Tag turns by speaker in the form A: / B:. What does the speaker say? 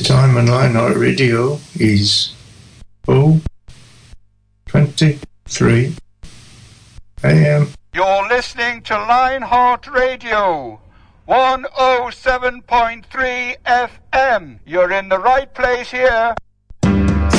A: time on Lionheart Radio is 0:23 a.m.
B: You're listening to Lionheart Radio, 107.3 FM. You're in the right place here.